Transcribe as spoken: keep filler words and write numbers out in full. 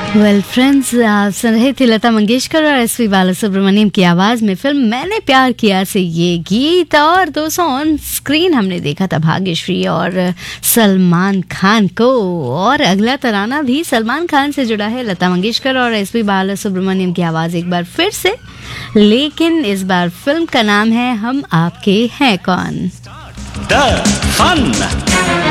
Well friends, आप सुन रहे थे लता मंगेशकर और एस पी बालासुब्रमण्यम की आवाज़ में फिल्म मैंने प्यार किया से ये गीत। और दोस्तों, ऑन स्क्रीन हमने देखा था भाग्यश्री और सलमान खान को। और अगला तराना भी सलमान खान से जुड़ा है, लता मंगेशकर और एस पी बालासुब्रमण्यम की आवाज़ एक बार फिर से, लेकिन इस बार फिल्म का नाम है हम आपके हैं कौन। The fun.